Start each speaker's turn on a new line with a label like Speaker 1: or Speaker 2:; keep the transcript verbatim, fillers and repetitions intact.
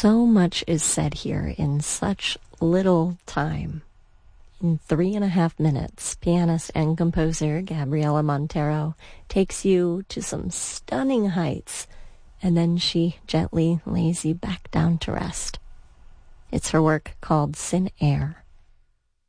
Speaker 1: So much is said here in such little time. In three and a half minutes, pianist and composer Gabriela Montero takes you to some stunning heights, and then she gently lays you back down to rest. It's her work called Sin Air.